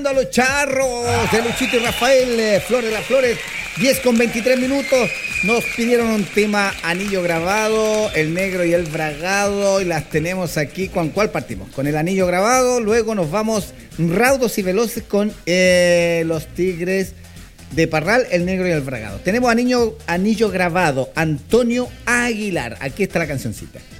escuchando a los charros de Luchito y Rafael, Flores de las Flores, 10:23. Nos pidieron un tema Anillo Grabado, El Negro y el Bragado, y las tenemos aquí. ¿Con cuál partimos? Con el Anillo Grabado, luego nos vamos raudos y veloces con los Tigres de Parral, El Negro y el Bragado. Tenemos Anillo Grabado, Antonio Aguilar. Aquí está la cancioncita.